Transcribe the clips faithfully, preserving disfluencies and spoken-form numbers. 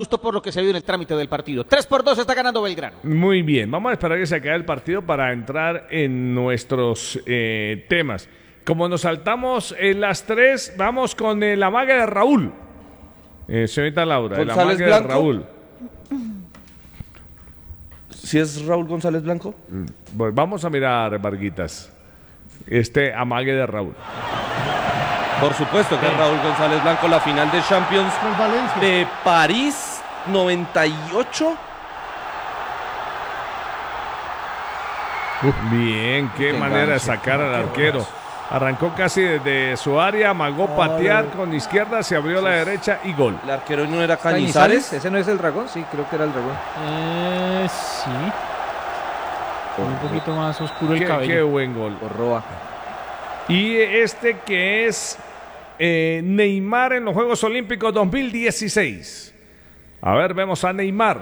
susto por lo que se vio en el trámite del partido. tres por dos está ganando Belgrano. Muy bien, vamos a esperar que se acabe el partido para entrar en nuestros eh, temas. Como nos saltamos en las tres, vamos con el amague de Raúl. Eh, señorita Laura, el amague de Raúl. ¿Si es Raúl González Blanco? Bueno, vamos a mirar, Varguitas, este amague de Raúl. Por supuesto que es Raúl González Blanco, la final de Champions de París noventa y ocho. Uf, bien, qué, qué manera de sacar al arquero. Arrancó casi desde su área, amagó patear con izquierda, se abrió a la derecha y gol. ¿El arquero no era Cañizares? ¿Cañizares? ¿Ese no es el dragón? Sí, creo que era el dragón. Eh, sí. Un poquito más oscuro el qué, cabello. Qué buen gol. Por Roa. Y este que es eh, Neymar en los Juegos Olímpicos dos mil dieciséis. A ver, vemos a Neymar.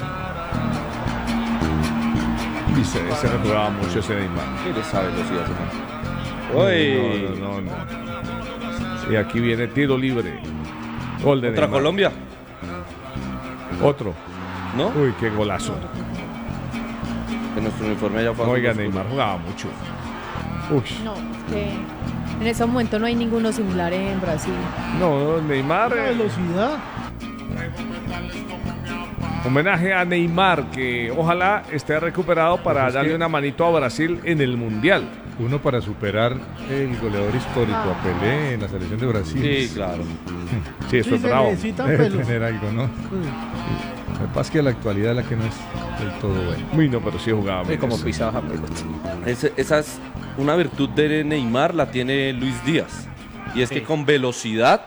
Y se, se jugaba mucho ese Neymar. ¿Qué le sabe velocidad, hermano? Uy. No, no, no, no. Y aquí viene tiro libre. Gol de ¿Otra Neymar. Colombia? Otro. ¿No? Uy, qué golazo. En nuestro uniforme ya fue. Oiga, Neymar jugaba mucho. Uy. No, es que en ese momento no hay ninguno similar en Brasil. No, Neymar. La velocidad. Homenaje a Neymar, que ojalá esté recuperado para pues darle una manito a Brasil en el Mundial. Uno para superar el goleador histórico ah. a Pelé en la selección de Brasil. Sí, claro. Sí, eso sí, es bravo. Debe tener algo, ¿no? Sí. Lo que pasa es que la actualidad es la que no es del todo buena. Muy no, pero sí jugaba bien. Como pisaba pelota. Es, esa es una virtud de Neymar, la tiene Luis Díaz. Y es sí. que con velocidad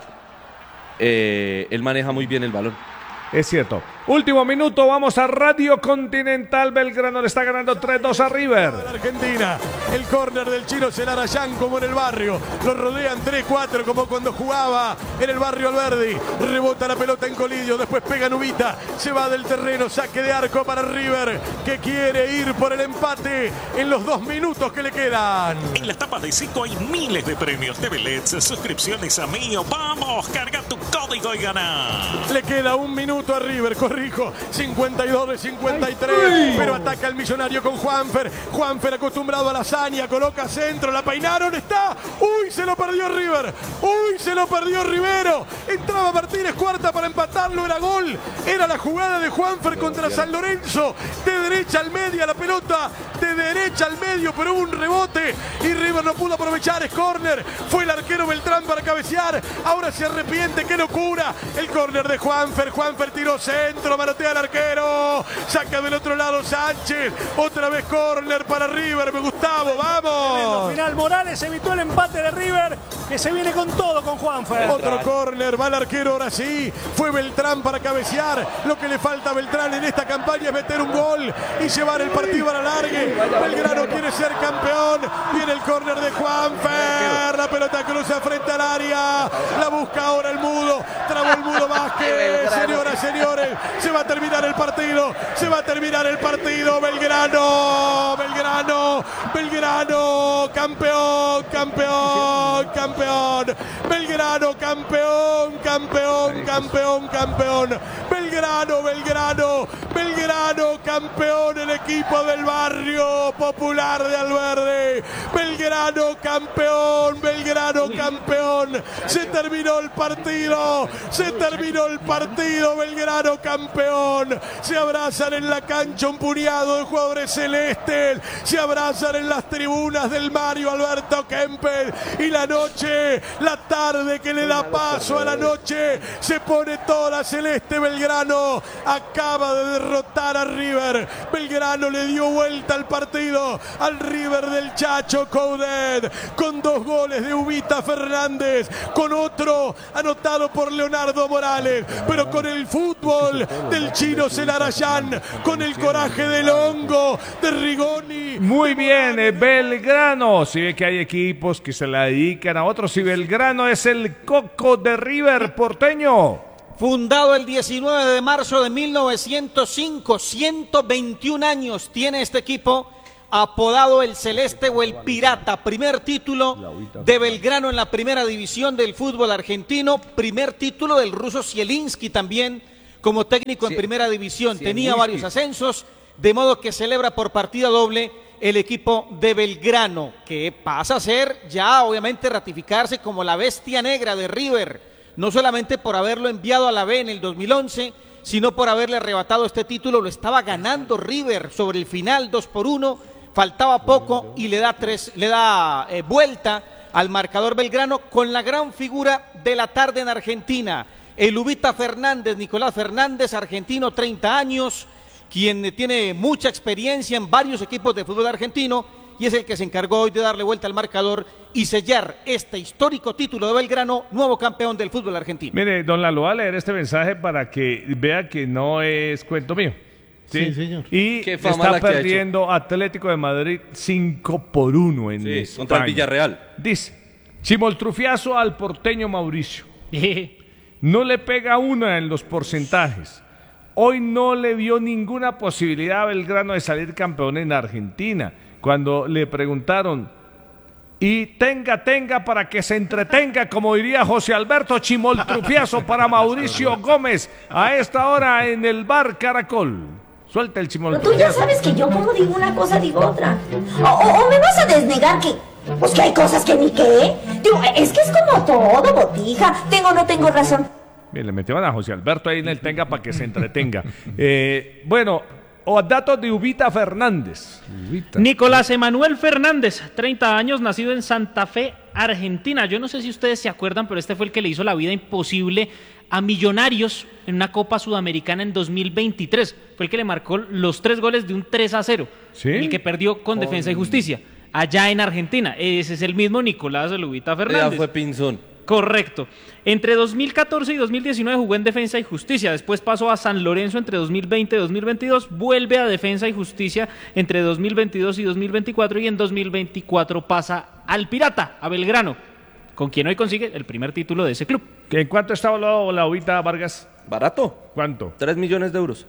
eh, él maneja muy bien el balón. Es cierto. Último minuto, vamos a Radio Continental. Belgrano le está ganando tres dos a River. Argentina, el córner del chino Celarayán como en el barrio. Lo rodean tres cuatro como cuando jugaba en el barrio Alberdi. Rebota la pelota en Colidio, después pega Nubita. Se va del terreno, saque de arco para River, que quiere ir por el empate en los dos minutos que le quedan. En la etapa de cinco hay miles de premios de billets, suscripciones a Mío. Vamos, carga tu código y gana. Le queda un minuto a River, corrijo, cincuenta y dos de cincuenta y tres, ¡ay! Pero ataca el millonario con Juanfer. Juanfer acostumbrado a la hazaña, coloca centro, la peinaron, está. Uy, se lo perdió River. Uy, se lo perdió Rivero. Entraba Martínez Cuarta para empatarlo, era gol. Era la jugada de Juanfer contra San Lorenzo. De derecha al medio la pelota, de derecha al medio, pero hubo un rebote y River no pudo aprovechar. Es córner. Fue el arquero Beltrán para cabecear. Ahora se arrepiente, qué locura. El córner de Juanfer. Juanfer tiró centro, manotea al arquero. Saca del otro lado Sánchez. Otra vez córner para River. Me Gustavo, vamos. Al final Morales evitó el empate de River, que se viene con todo con Juanfer. Otro córner, va el arquero ahora sí. Fue Beltrán para cabecear. Lo que le falta a Beltrán en esta campaña es meter un gol y llevar el partido a la larga. Belgrano quiere ser campeón. Viene el córner de Juanfer. La pelota cruza frente al área. La busca ahora el Mudo. Trabó el Mudo Vázquez. Señoras, señores, se va a terminar el partido. Se va a terminar el partido. Belgrano. Belgrano. Belgrano. Campeón. Campeón. Campeón. Belgrano. Campeón. Campeón. Campeón. Campeón. Belgrano. Belgrano. Belgrano. Campeón. El equipo del barrio popular de Alverde. Belgrano. Campeón. Belgrano. Campeón. Se terminó el partido. Se terminó el partido. Belgrano campeón. Se abrazan en la cancha un puñado de jugadores celestes. Se abrazan en las tribunas del Mario Alberto Kempes. Y la noche, la tarde que le da paso a la noche, se pone toda celeste. Belgrano acaba de derrotar a River. Belgrano le dio vuelta al partido al River del Chacho Coudet, con dos goles de Ubita Fernández, con otro anotado por Leonardo Morales, pero con el fútbol del chino Celarayán, con el coraje del hongo de Rigoni. Muy bien, eh, Belgrano. Si ve que hay equipos que se la dedican a otros, y Belgrano es el coco de River porteño. Fundado el diecinueve de marzo de mil novecientos cinco, ciento veintiún años tiene este equipo, apodado el Celeste o el Pirata. Primer título de Belgrano en la primera división del fútbol argentino, primer título del ruso Zielinski también como técnico en Sí. primera división, Sí, tenía muy varios difícil. ascensos, de modo que celebra por partida doble el equipo de Belgrano, que pasa a ser ya obviamente ratificarse como la bestia negra de River, no solamente por haberlo enviado a la B en el dos mil once, sino por haberle arrebatado este título. Lo estaba ganando River sobre el final, dos por uno, faltaba poco y le da tres, le da eh, vuelta al marcador Belgrano con la gran figura de la tarde en Argentina, el Ubita Fernández, Nicolás Fernández, argentino, treinta años, quien tiene mucha experiencia en varios equipos de fútbol argentino y es el que se encargó hoy de darle vuelta al marcador y sellar este histórico título de Belgrano, nuevo campeón del fútbol argentino. Mire, don Lalo, voy a leer este mensaje para que vea que no es cuento mío. Sí, Sí, señor. Y Qué fama está la que ha perdiendo Atlético de Madrid cinco por uno en Sí, España. contra el Villarreal. Dice, chimoltrufiazo al porteño Mauricio. No le pega una en los porcentajes. Hoy no le vio ninguna posibilidad a Belgrano de salir campeón en Argentina. Cuando le preguntaron, y tenga, tenga para que se entretenga, como diría José Alberto, chimoltrufiazo para Mauricio Gómez, a esta hora en el bar Caracol. Suelta el Pero tú chimoltrufiazo. ya sabes que yo como digo una cosa, digo otra. O, o- o me vas a desnegar que... Pues que hay cosas que ni qué. Digo, es que es como todo, botija. Tengo o no tengo razón. Bien, le metieron a José Alberto ahí en el tenga para que se entretenga. Eh, bueno, o datos de Ubita Fernández. Ubita. Nicolás Emanuel Fernández, treinta años, nacido en Santa Fe, Argentina. Yo no sé si ustedes se acuerdan, pero este fue el que le hizo la vida imposible a Millonarios en una Copa Sudamericana en dos mil veintitrés. Fue el que le marcó los tres goles de un tres a cero. ¿Sí? El que perdió con Defensa y Justicia, allá en Argentina. Ese es el mismo Nicolás Ubita Ya Fernández. fue Pinzón. Correcto. Entre dos mil catorce y dos mil diecinueve jugó en Defensa y Justicia, después pasó a San Lorenzo entre dos mil veinte y dos mil veintidós, vuelve a Defensa y Justicia entre dos mil veintidós y dos mil veinticuatro y en dos mil veinticuatro pasa al Pirata, a Belgrano, con quien hoy consigue el primer título de ese club. ¿En cuánto está hablado la Ubita Vargas? Barato. ¿Cuánto? Tres millones de euros.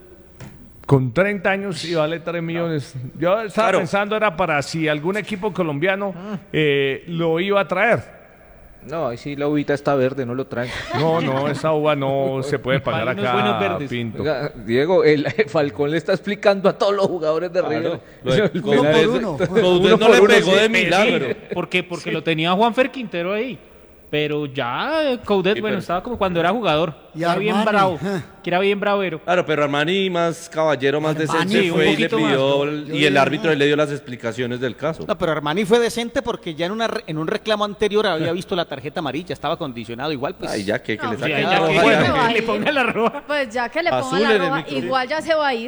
Con treinta años y vale tres millones. Yo estaba Claro. pensando era para si algún equipo colombiano eh, lo iba a traer. No, ahí sí la uvita está verde, no lo traen. No, no, esa uva no se puede pagar Hay unos buenos acá, verdes. Pinto. Oiga, Diego, el Falcón le está explicando a todos los jugadores de River. Lo de- El Uno penal por es- uno. uno Coudet no por le uno, pegó sí. de milagro. ¿Por qué? Porque lo tenía Juanfer Quintero ahí. Pero ya eh, Coudet, Sí, bueno, pero- estaba como cuando era jugador. Y era bien Armani, bravo. eh. Que era bien bravero. Claro, pero Armani más caballero, más Armani, decente un fue y le poquito más, pidió, ¿no? el- Yo y el digo, árbitro no. le dio las explicaciones del caso. No, pero Armani fue decente porque ya en, una, re- en un reclamo anterior había visto la tarjeta amarilla, estaba condicionado igual. Pues, Ay, ya que, que No, le sí, saquen ahí la ya roja, que- ya. bueno, que le ponga la roja. Pues ya que le ponga Azul la en el roja, micrófono. igual ya se va a ir.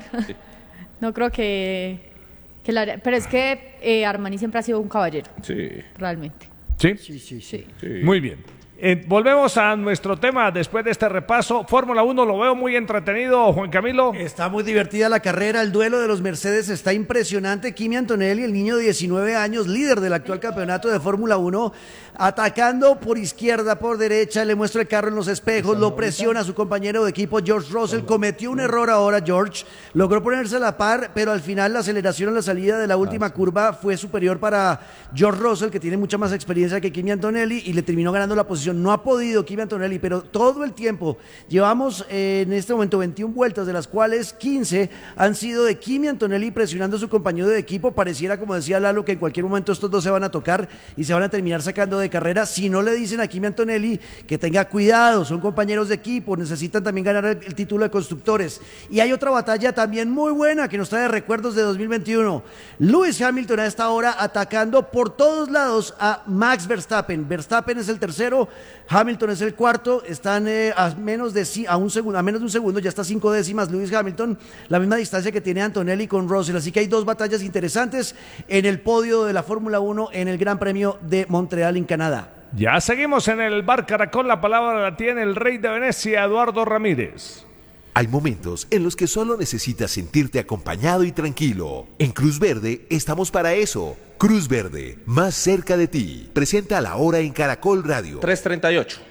No creo que, que la- pero es que eh, Armani siempre ha sido un caballero, Sí, realmente. ¿Sí? Sí, sí, sí. sí. Muy bien. Eh, volvemos a nuestro tema después de este repaso. Fórmula uno, lo veo muy entretenido, Juan Camilo. Está muy divertida la carrera, el duelo de los Mercedes está impresionante. Kimi Antonelli, el niño de diecinueve años, líder del actual campeonato de Fórmula uno, atacando por izquierda, por derecha, le muestra el carro en los espejos, lo presiona a su compañero de equipo George Russell, cometió un error ahora George, logró ponerse a la par, pero al final la aceleración a la salida de la última curva fue superior para George Russell, que tiene mucha más experiencia que Kimi Antonelli, y le terminó ganando la posición. No ha podido Kimi Antonelli, pero todo el tiempo llevamos eh, en este momento veintiuna vueltas, de las cuales quince han sido de Kimi Antonelli presionando a su compañero de equipo. Pareciera, como decía Lalo, que en cualquier momento estos dos se van a tocar y se van a terminar sacando de carrera. Si no le dicen a Kimi Antonelli que tenga cuidado, son compañeros de equipo, necesitan también ganar el, el título de constructores. Y hay otra batalla también muy buena que nos trae recuerdos de dos mil veintiuno. Lewis Hamilton a esta hora atacando por todos lados a Max Verstappen. Verstappen es el tercero, Hamilton es el cuarto, están eh, a menos de ci- a un segundo, a menos de un segundo, ya está cinco décimas Lewis Hamilton, la misma distancia que tiene Antonelli con Russell, así que hay dos batallas interesantes en el podio de la Fórmula uno en el Gran Premio de Montreal en Canadá. Ya seguimos en el bar Caracol, la palabra la tiene el rey de Venecia, Eduardo Ramírez. Hay momentos en los que solo necesitas sentirte acompañado y tranquilo. En Cruz Verde estamos para eso. Cruz Verde, más cerca de ti. Presenta la hora en Caracol Radio. tres treinta y ocho.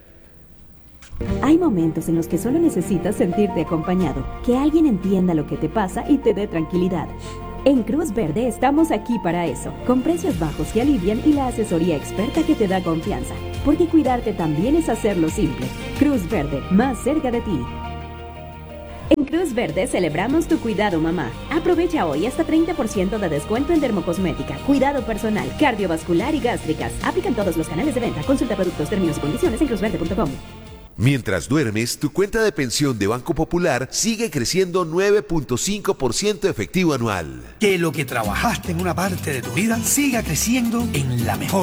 Hay momentos en los que solo necesitas sentirte acompañado, que alguien entienda lo que te pasa y te dé tranquilidad. En Cruz Verde estamos aquí para eso, con precios bajos que alivian y la asesoría experta que te da confianza, porque cuidarte también es hacerlo simple. Cruz Verde, más cerca de ti. En Cruz Verde celebramos tu cuidado, mamá. Aprovecha hoy hasta treinta por ciento de descuento en dermocosmética, cuidado personal, cardiovascular y gástricas. Aplican todos los canales de venta. Consulta productos, términos y condiciones en cruzverde punto com. Mientras duermes, tu cuenta de pensión de Banco Popular sigue creciendo nueve punto cinco por ciento efectivo anual. Que lo que trabajaste en una parte de tu vida siga creciendo en la mejor.